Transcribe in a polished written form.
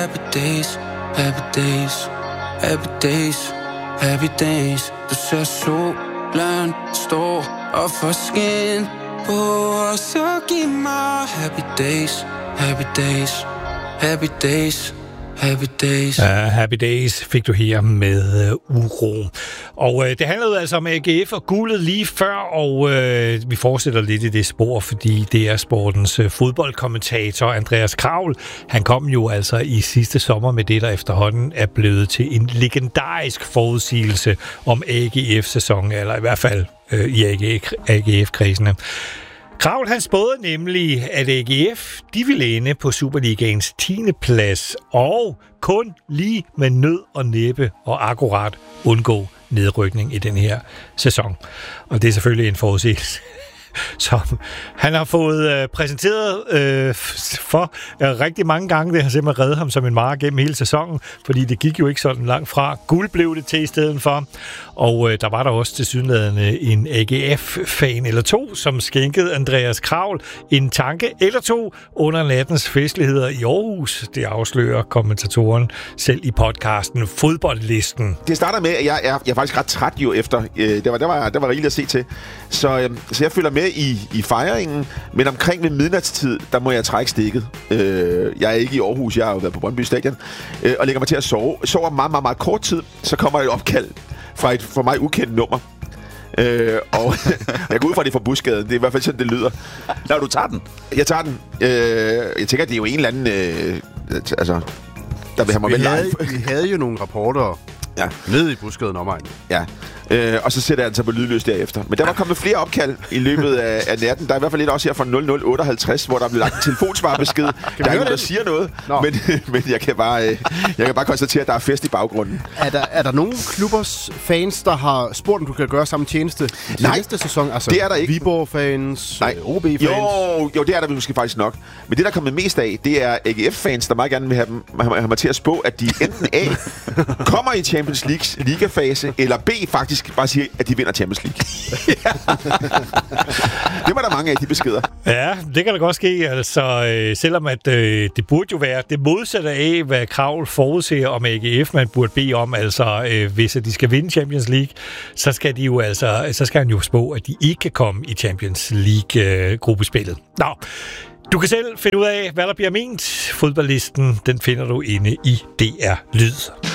Happy days, happy days, happy days, happy days. Du ser solen står og får skin på, og så giv mig happy days, happy days, happy days. Happy Days. Happy Days fik du her med Uro. Og det handlede altså om AGF og guldet lige før, og vi fortsætter lidt i det spor, fordi det er sportens fodboldkommentator Andreas Kraul. Han kom jo altså i sidste sommer med det, der efterhånden er blevet til en legendarisk forudsigelse om AGF-sæsonen, eller i hvert fald i AGF-kredsene. Kraul, han spåede nemlig, at AGF de ville ende på Superligaens 10. plads og kun lige med nød og næppe og akkurat undgå nedrykning i den her sæson. Og det er selvfølgelig en forudsigelse, som han har fået præsenteret for rigtig mange gange. Det har simpelthen reddet ham som en mare gennem hele sæsonen, fordi det gik jo ikke sådan langt fra. Guld blev det til i stedet for, og der var der også tilsyneladende en AGF-fan eller to, som skænkede Andreas Kraul en tanke eller to under nattens festligheder i Aarhus. Det afslører kommentatoren selv i podcasten Fodboldlisten. Det starter med, at jeg er faktisk ret træt jo efter. Der var rigeligt at se til. Så jeg følger med i fejringen, men omkring ved midnatstid, der må jeg trække stikket. Jeg er ikke i Aarhus, jeg har jo været på Brøndby Stadion, og lægger mig til at sove. Sover meget, meget, meget kort tid, så kommer et opkald fra et for mig ukendt nummer. Og jeg går ud fra det fra Busgaden. Det er i hvert fald sådan, det lyder. Nå, du tager den? Jeg tager den. Jeg tænker, det er jo en eller anden... der vil have mig med live. Vi havde jo nogle rapporter nede i Busgaden omegn. Ja. Og så sætter jeg den så på lydløs derefter. Men der var kommet flere opkald i løbet af natten. Der er i hvert fald lidt også her fra 0058, hvor der blev lagt en telefonsvarbesked. Der er ikke der siger noget, men jeg kan bare konstatere, at der er fest i baggrunden. Er der nogle klubbers fans, der har spurgt, om du kan gøre samme tjeneste til næste sæson? Altså, det er der ikke. Viborg-fans, OB-fans? Jo, det er der måske faktisk nok. Men det, der er kommet mest af, det er AGF-fans, der meget gerne vil have mig til at spå, at de enten A, kommer i Champions Leagues ligafase, eller B, faktisk bare siger, at de vinder Champions League. Det var der mange af, de beskeder. Ja, det kan da godt ske. Altså, selvom at det burde jo være det modsatte af, hvad Kraul forudser om AGF, man burde bede om, altså hvis de skal vinde Champions League, så skal de jo altså, så skal han jo spå, at de ikke kan komme i Champions League-gruppespillet. Nå, du kan selv finde ud af, hvad der bliver ment. Fodboldlisten, den finder du inde i DR Lyd.